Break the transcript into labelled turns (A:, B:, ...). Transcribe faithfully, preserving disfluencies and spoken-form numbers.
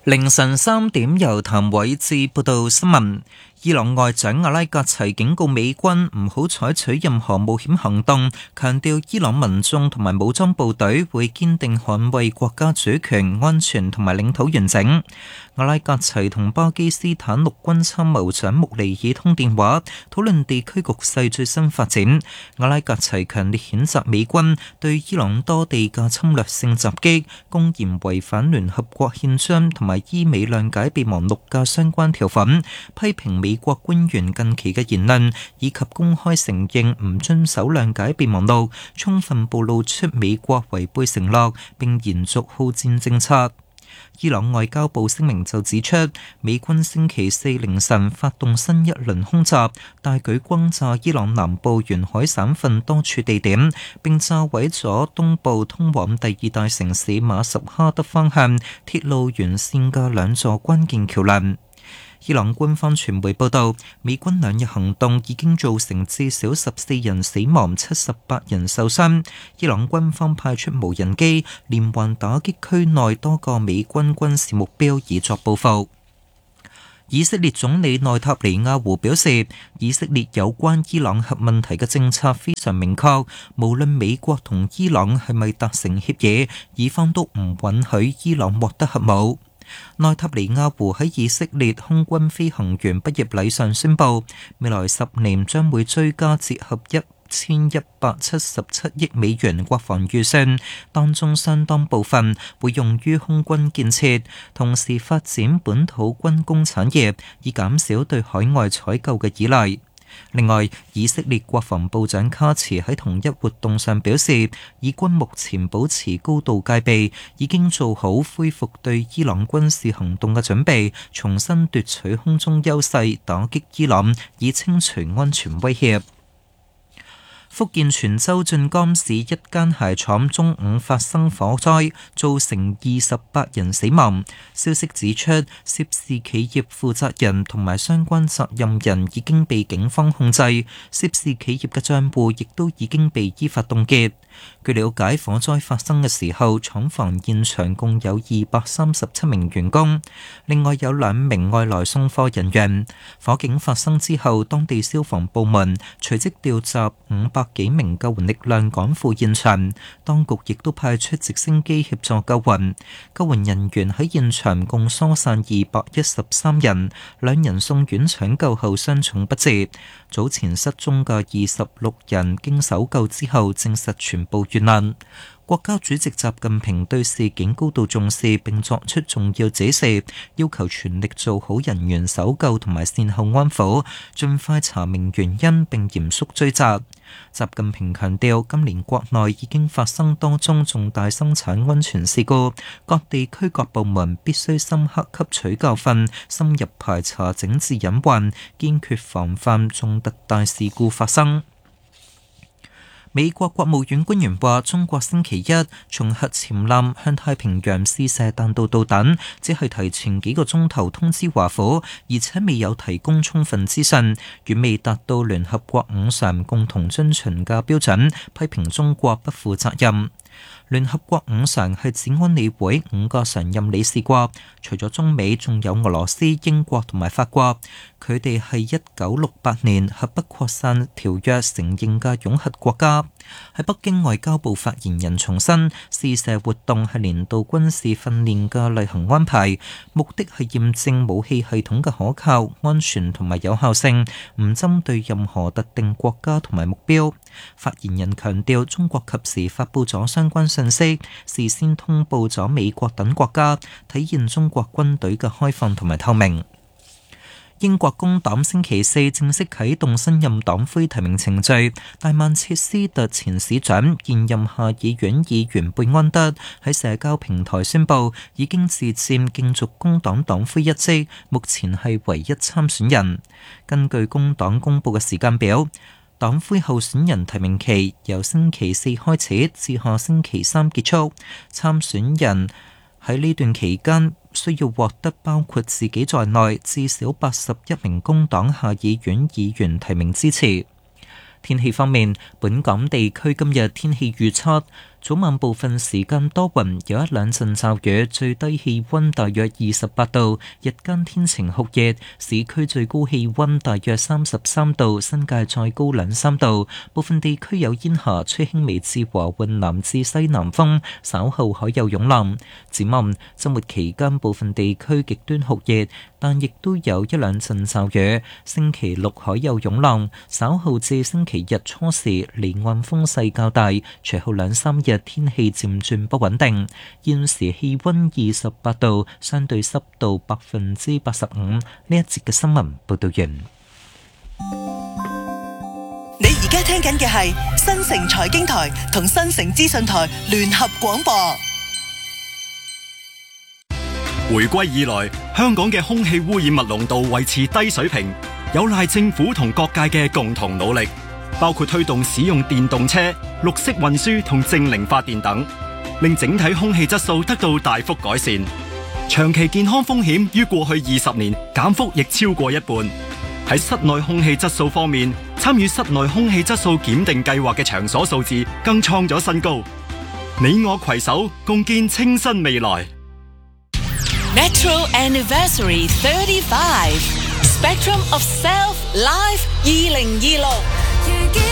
A: 凌晨三點，由譚偉智報道新聞。伊朗外長阿拉格齊警告美軍唔好採取任何冒險行動，強調伊朗民眾同埋武裝部隊會堅定捍衛國家主權、安全同埋領土完整。阿拉格齊同巴基斯坦陸軍參謀長穆尼爾通電話，討論地區局勢最新發展。阿拉格齊強烈譴責美軍對伊朗多地嘅侵略性襲擊，公然違反聯合國憲章同埋伊美諒解備忘錄嘅相關條款，批評美國官員近期嘅言論以及公開承認唔遵守諒解備忘錄，充分暴露出美國違背承諾並延續好戰政策。伊朗外交部聲明就指出，美軍星期四凌晨發動新一輪空襲，大舉轟炸伊朗南部沿海省份多處地點，並炸毀咗東部通往第二大城市馬什哈德方向鐵路沿線嘅兩座關鍵橋樑。伊朗官方傳媒報道，美軍兩日行動已經造成至少十四人死亡、七十八人受傷。伊朗軍方派出無人機連環打擊區內多個美軍軍事目標，以作報復。以色列總理內塔尼亞胡表示，以色列有關伊朗核問題嘅政策非常明確，無論美國同伊朗係咪達成協議，以方都唔允許伊朗獲得核武。內塔尼亞胡喺以色列空軍飛行員畢業禮上宣布，未來十年將會追加折合一千一百七十七億美元國防預算，當中相當部分會用於空軍建設，同時發展本土軍工產業，以減少對海外採購嘅依賴。另外，以色列國防部長卡茨喺同一活動上表示，以軍目前保持高度戒備，已經做好恢復對伊朗軍事行動嘅準備，重新奪取空中優勢，打擊伊朗，以清除安全威脅。福建泉州晉江市一間鞋廠中午發生火災，造成二十八人死亡。消息指出，涉事企業負責人同埋相關責任人已經被警方控制，涉事企業嘅賬戶亦都已經被依法凍結。據了解，火災發生嘅時候，廠房現場共有二百三十七名員工，另外有兩名外來送貨人員。火警發生之後，當地消防部門隨即調集五百幾名救援力量趕赴現場，當局亦都派出直升機協助救援。救援人員喺現場共疏散二百一十三人，兩人送院搶救後傷重不治。早前失蹤嘅二十六人經搜救之後證實全部遇難。國家主席習近平對事件高度重視並作出重要指示，要求全力做好人員搜救同埋善後安撫，盡快查明原因並嚴肅追責。習近平強調，今年國內已經發生多宗重大生產安全事故，各地區各部門必須深刻吸取教訓，深入排查整治隱患，堅決防範重特大事故發生。美國國務院官員話，中國星期一從核潛艦向太平洋試射彈道導彈，只係提前幾個鐘頭通知華府，而且未有提供充分資訊，遠未達到聯合國五常共同遵循嘅標準，批評中國不負責任。聯合國五常係指安理會五個常任理事國，除咗中美，仲有俄羅斯、英國同埋法國。佢哋係一九六八年核不擴散條約承認嘅擁核國家。喺北京，外交部發言人重申，試射活動係年度軍事訓練嘅例行安排，目的係驗證武器系統嘅可靠、安全同埋有效性，唔針對任何特定國家同埋目標。發言人強調，中國及時發布咗相關信息，事先通報咗美國等國家，體現中國軍隊嘅開放同埋透明。英國工黨星期四正式啟動新任黨魁提名程序，但曼徹斯特前市長、現任下議院議員貝安德喺社交平台宣布，已經自薦競逐工黨黨魁一職，目前係唯一參選人。根據工黨公佈嘅時間表，黨魁候選人提名期由星期四開始至下星期三結束，參選人喺呢段期間需要獲得包括自己在內至少八十一名工黨下議院議員提名支持。天氣方面，本港地區今日天氣預測早晚部分時間多雲，有一兩陣驟雨，最低氣溫大約二十八度，日間天晴酷熱，市區最高氣溫大約三十三度，新界再高兩三度，部分地區有煙霞，吹輕微至和緩南至西南風，稍後海有湧浪。展望周末期間，部分地區極端酷熱，但亦都有一兩陣驟雨。星期六海有湧浪，稍後至星期日初時離岸風勢較大，隨後兩三日天氣漸轉不穩定。現時氣溫二十八度，相對濕度百分之八十五。呢一節嘅新聞報道完。
B: 你而家聽緊嘅係新城財經台同新城資訊台聯合廣播。
C: 回歸以來，香港嘅空氣污染物濃度維持低水平，有賴政府同各界嘅共同努力，包括推動使用電動車、綠色運輸同淨零發電等，令整體空氣質素得到大幅改善。長期健康風險於過去二十年減幅亦超過一半。喺室內空氣質素方面，參與室內空氣質素檢定計劃嘅場所數字更創咗新高。你我攜手共建清新未來。
B: Metro Anniversary thirty-five Spectrum of Self Live 二零二六。